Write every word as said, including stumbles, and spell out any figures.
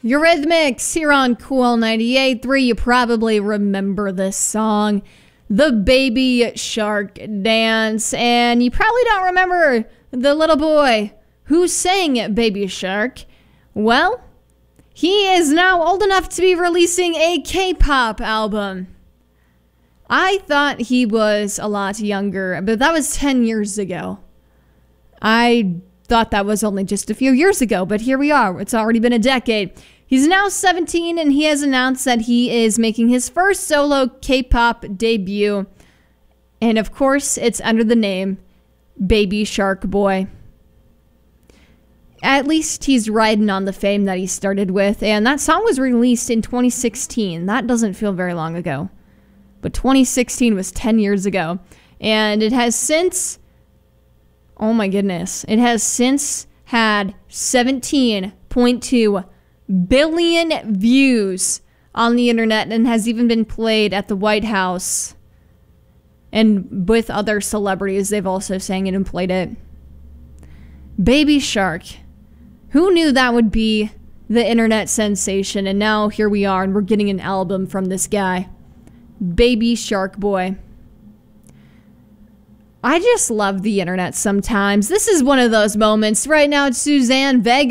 Eurythmics here on Cool ninety-eight point three. You probably remember this song, the Baby Shark Dance, and you probably don't remember the little boy who sang Baby Shark. Well, he is now old enough to be releasing a K-pop album. I thought he was a lot younger, but that was ten years ago. I thought that was only just a few years ago, but here we are. It's already been a decade. He's now seventeen, and he has announced that he is making his first solo K-pop debut. And of course, it's under the name Baby Shark Boy. At least he's riding on the fame that he started with, and that song was released in twenty sixteen. That doesn't feel very long ago. But twenty sixteen was ten years ago. And it has since... Oh my goodness. It has since had seventeen point two billion views on the internet and has even been played at the White House. And with other celebrities, they've also sang it and played it. Baby Shark. Who knew that would be the internet sensation? And now here we are, and we're getting an album from this guy. Baby Shark Boy. I just love the internet sometimes. This is one of those moments. Right now, it's Suzanne Vega.